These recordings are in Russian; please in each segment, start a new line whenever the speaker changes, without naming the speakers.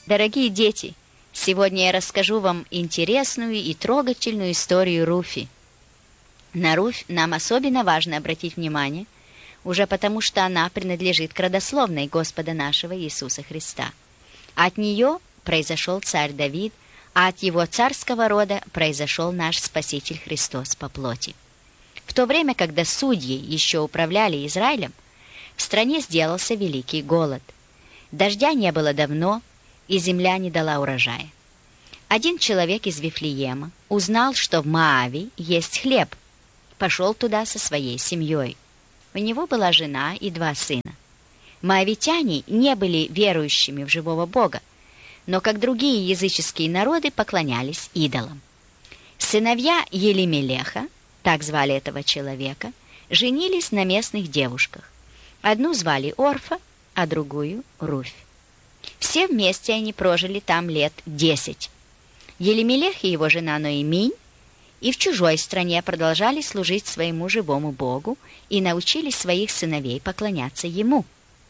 Дорогие дети, сегодня я расскажу вам интересную и трогательную историю Руфи. На Руфь нам особенно важно обратить внимание, уже потому что она принадлежит к родословной Господа нашего Иисуса Христа. От нее произошел царь Давид, а от его царского рода произошел наш Спаситель Христос по плоти. В то время, когда судьи еще управляли Израилем, в стране сделался великий голод. Дождя не было давно, и земля не дала урожая. Один человек из Вифлеема узнал, что в Моаве есть хлеб, пошел туда со своей семьей. У него была жена и 2 сына. Моавитяне не были верующими в живого Бога, но, как другие языческие народы, поклонялись идолам. Сыновья Елимелеха, так звали этого человека, женились на местных девушках. Одну звали Орфа, а другую Руфь. Все вместе они прожили там лет 10. Елимелех и его жена Ноэминь и в чужой стране продолжали служить своему живому Богу и научили своих сыновей поклоняться ему.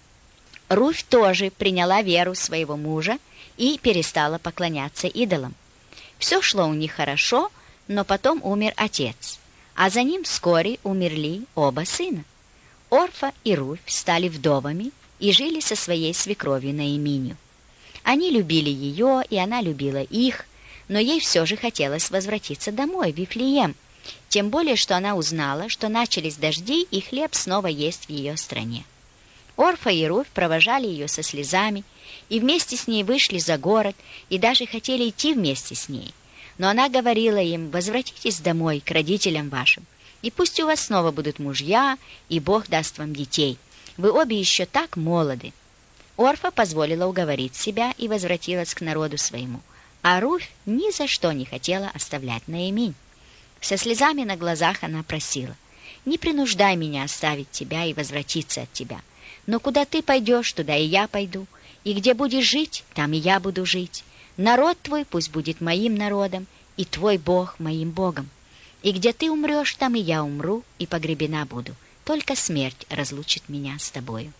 Руфь тоже приняла веру своего мужа и перестала поклоняться идолам. Все шло у них хорошо, но потом умер отец, а за ним вскоре умерли оба сына. Орфа и Руфь стали вдовами и жили со своей свекровью Ноэминью. Они любили ее, и она любила их, но ей все же хотелось возвратиться домой, в Вифлеем, тем более, что она узнала, что начались дожди, и хлеб снова есть в ее стране. Орфа и Руфь провожали ее со слезами, и вместе с ней вышли за город, и даже хотели идти вместе с ней. Но она говорила им: «Возвратитесь домой к родителям вашим, и пусть у вас снова будут мужья, и Бог даст вам детей. Вы обе еще так молоды». Орфа позволила уговорить себя и возвратилась к народу своему, а Руфь ни за что не хотела оставлять Ноэминь. Со слезами на глазах она просила: «Не принуждай меня оставить тебя и возвратиться от тебя. Но куда ты пойдешь, туда и я пойду, и где будешь жить, там и я буду жить. Народ твой пусть будет моим народом, и твой Бог моим Богом. И где ты умрешь, там и я умру, и погребена буду. Только смерть разлучит меня с тобою».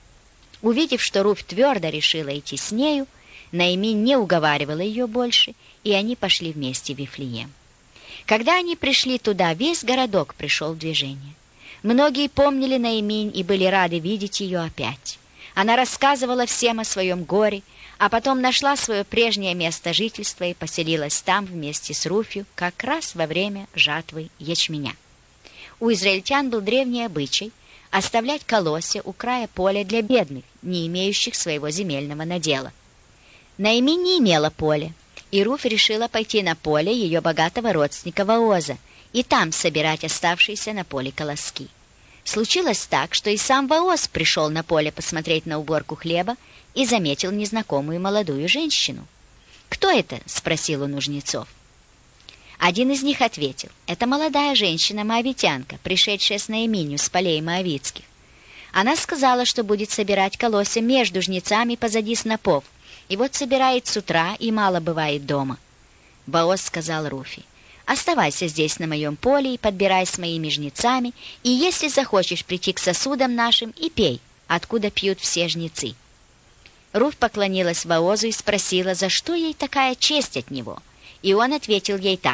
Увидев, что Руфь твердо решила идти с нею, Ноэминь не уговаривала ее больше, и они пошли вместе в Вифлеем. Когда они пришли туда, весь городок пришел в движение. Многие помнили Ноэминь и были рады видеть ее опять. Она рассказывала всем о своем горе, а потом нашла свое прежнее место жительства и поселилась там вместе с Руфью как раз во время жатвы ячменя. У израильтян был древний обычай оставлять колосья у края поля для бедных, не имеющих своего земельного надела. Ноэминь не имела поля, и Руфь решила пойти на поле ее богатого родственника Вооза и там собирать оставшиеся на поле колоски. Случилось так, что и сам Вооз пришел на поле посмотреть на уборку хлеба и заметил незнакомую молодую женщину. «Кто это?» — спросил он у жнецов. Один из них ответил: «Это молодая женщина-моавитянка, пришедшая с Ноэминью с полей моавитских. Она сказала, что будет собирать колосья между жнецами позади снопов, и вот собирает с утра и мало бывает дома». Вооз сказал Руфи: «Оставайся здесь на моем поле и подбирай с моими жнецами, и если захочешь прийти к сосудам нашим, и пей, откуда пьют все жнецы». Руфь поклонилась Воозу и спросила, за что ей такая честь от него, и он ответил ей так: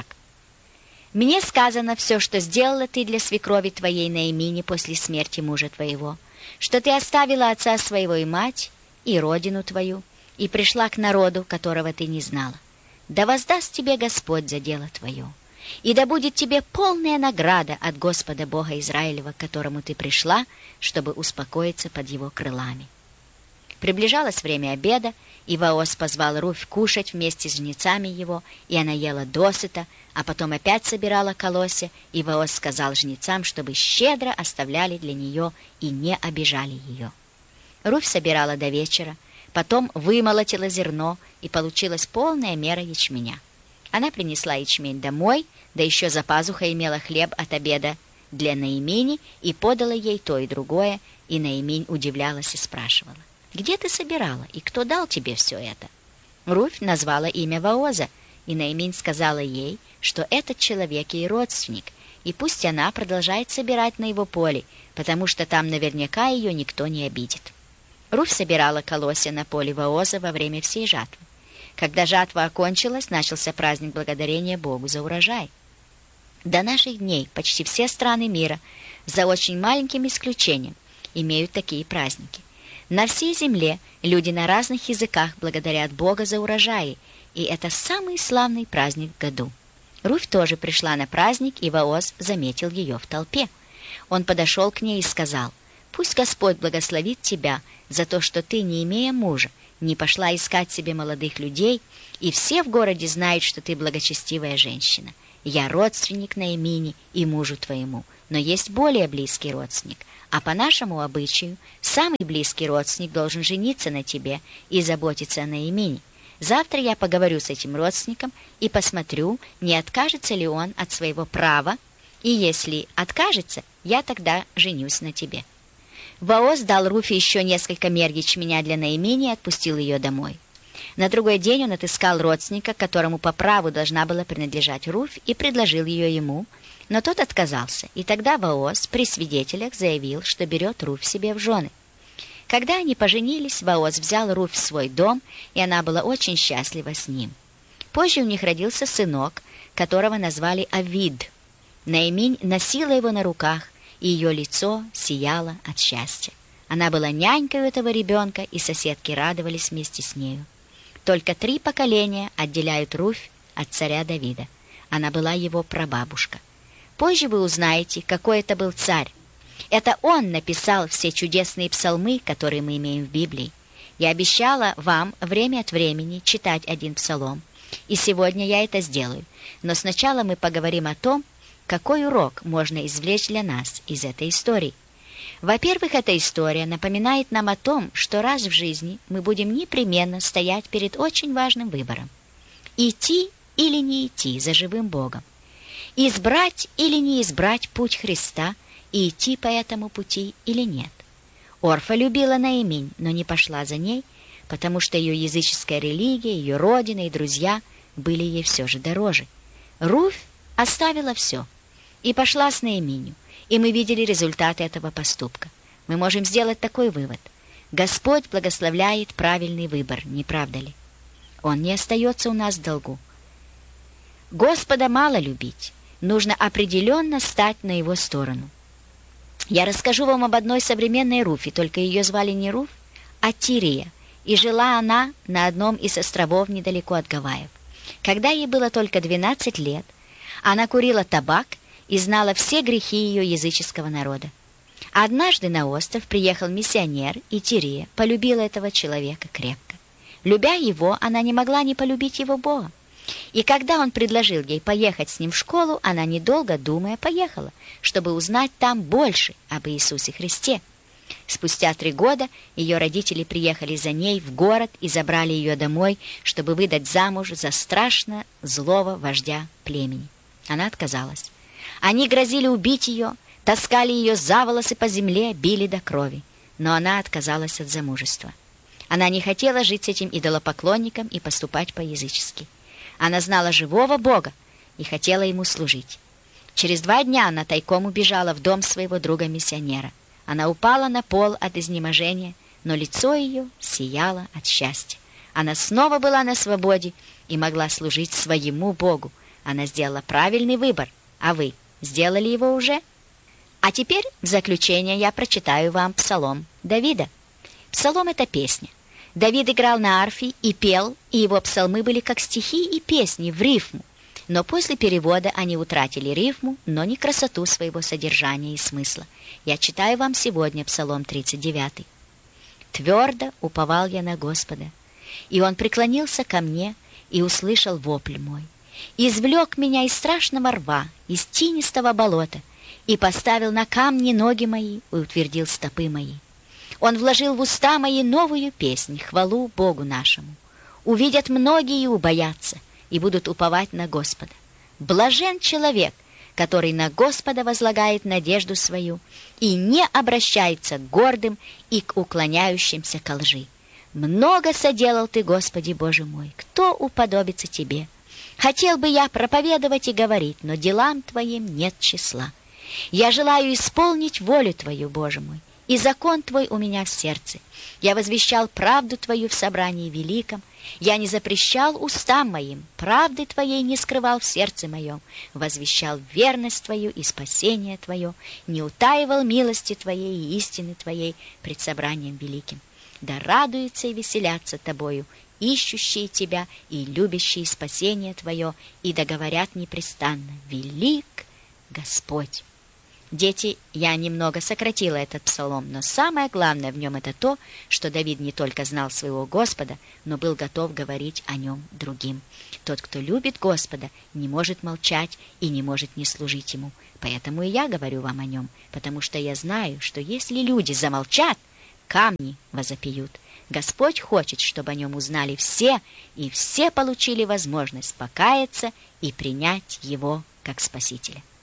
«Мне сказано все, что сделала ты для свекрови твоей Ноэмини после смерти мужа твоего, что ты оставила отца своего и мать, и родину твою, и пришла к народу, которого ты не знала. Да воздаст тебе Господь за дело твое, и да будет тебе полная награда от Господа Бога Израилева, к которому ты пришла, чтобы успокоиться под его крылами». Приближалось время обеда, и Вооз позвал Руфь кушать вместе с жнецами его, и она ела досыта, а потом опять собирала колосья, и Вооз сказал жнецам, чтобы щедро оставляли для нее и не обижали ее. Руфь собирала до вечера, потом вымолотила зерно, и получилась полная мера ячменя. Она принесла ячмень домой, да еще за пазухой имела хлеб от обеда для Ноэмини, и подала ей то и другое, и Ноэминь удивлялась и спрашивала: «Где ты собирала, и кто дал тебе все это?» Руфь назвала имя Вооза, и Ноэминь сказала ей, что этот человек ей родственник, и пусть она продолжает собирать на его поле, потому что там наверняка ее никто не обидит. Руфь собирала колосья на поле Вооза во время всей жатвы. Когда жатва окончилась, начался праздник благодарения Богу за урожай. До наших дней почти все страны мира, за очень маленьким исключением, имеют такие праздники. На всей земле люди на разных языках благодарят Бога за урожаи, и это самый славный праздник в году. Руфь тоже пришла на праздник, и Вооз заметил ее в толпе. Он подошел к ней и сказал: «Пусть Господь благословит тебя за то, что ты, не имея мужа, не пошла искать себе молодых людей, и все в городе знают, что ты благочестивая женщина. Я родственник Наэмини и мужу твоему, но есть более близкий родственник, а по нашему обычаю самый близкий родственник должен жениться на тебе и заботиться о Наэмини. Завтра я поговорю с этим родственником и посмотрю, не откажется ли он от своего права, и если откажется, я тогда женюсь на тебе». Вооз дал Руфе еще несколько мер ячменя для Наэмини и отпустил ее домой. На другой день он отыскал родственника, которому по праву должна была принадлежать Руфь, и предложил ее ему, но тот отказался, и тогда Вооз при свидетелях заявил, что берет Руфь себе в жены. Когда они поженились, Вооз взял Руфь в свой дом, и она была очень счастлива с ним. Позже у них родился сынок, которого назвали Авид. Наэминь носила его на руках, и ее лицо сияло от счастья. Она была нянькой у этого ребенка, и соседки радовались вместе с нею. Только 3 поколения отделяют Руфь от царя Давида. Она была его прабабушка. Позже вы узнаете, какой это был царь. Это он написал все чудесные псалмы, которые мы имеем в Библии. Я обещала вам время от времени читать один псалом, и сегодня я это сделаю. Но сначала мы поговорим о том, какой урок можно извлечь для нас из этой истории. Во-первых, эта история напоминает нам о том, что раз в жизни мы будем непременно стоять перед очень важным выбором. Идти или не идти за живым Богом. Избрать или не избрать путь Христа и идти по этому пути или нет. Орфа любила Наэминь, но не пошла за ней, потому что ее языческая религия, ее родина и друзья были ей все же дороже. Руфь оставила все и пошла с Наэминью, и мы видели результаты этого поступка. Мы можем сделать такой вывод: Господь благословляет правильный выбор, не правда ли? Он не остается у нас в долгу. Господа мало любить, нужно определенно стать на его сторону. Я расскажу вам об одной современной Руфи, только ее звали не Руфь, а Тирия, и жила она на одном из островов недалеко от Гавайев. Когда ей было только 12 лет, она курила табак и знала все грехи ее языческого народа. Однажды на остров приехал миссионер, и Тирия полюбила этого человека крепко. Любя его, она не могла не полюбить его Бога. И когда он предложил ей поехать с ним в школу, она, недолго думая, поехала, чтобы узнать там больше об Иисусе Христе. Спустя 3 года ее родители приехали за ней в город и забрали ее домой, чтобы выдать замуж за страшно злого вождя племени. Она отказалась. Они грозили убить ее, таскали ее за волосы по земле, били до крови. Но она отказалась от замужества. Она не хотела жить с этим идолопоклонником и поступать по-язычески. Она знала живого Бога и хотела ему служить. Через 2 дня она тайком убежала в дом своего друга-миссионера. Она упала на пол от изнеможения, но лицо ее сияло от счастья. Она снова была на свободе и могла служить своему Богу. Она сделала правильный выбор, а вы сделали его уже? А теперь в заключение я прочитаю вам псалом Давида. Псалом — это песня. Давид играл на арфе и пел, и его псалмы были как стихи и песни в рифму. Но после перевода они утратили рифму, но не красоту своего содержания и смысла. Я читаю вам сегодня псалом 39. «Твердо уповал я на Господа, и Он преклонился ко мне и услышал вопль мой. Извлек меня из страшного рва, из тинистого болота, и поставил на камни ноги мои и утвердил стопы мои. Он вложил в уста мои новую песнь, хвалу Богу нашему. Увидят многие и убоятся, и будут уповать на Господа. Блажен человек, который на Господа возлагает надежду свою и не обращается к гордым и к уклоняющимся ко лжи. Много соделал ты, Господи Боже мой, кто уподобится тебе? Хотел бы я проповедовать и говорить, но делам твоим нет числа. Я желаю исполнить волю твою, Боже мой, и закон Твой у меня в сердце. Я возвещал правду Твою в собрании великом, я не запрещал устам моим, правды Твоей не скрывал в сердце моем, возвещал верность Твою и спасение Твое, не утаивал милости Твоей и истины Твоей пред собранием великим. Да радуются и веселятся Тобою, ищущие Тебя и любящие спасение Твое, и да говорят непрестанно: велик Господь. Дети, я немного сократила этот псалом, но самое главное в нем это то, что Давид не только знал своего Господа, но был готов говорить о нем другим. Тот, кто любит Господа, не может молчать и не может не служить Ему. Поэтому и я говорю вам о нем, потому что я знаю, что если люди замолчат, камни возопьют. Господь хочет, чтобы о нем узнали все, и все получили возможность покаяться и принять Его как Спасителя.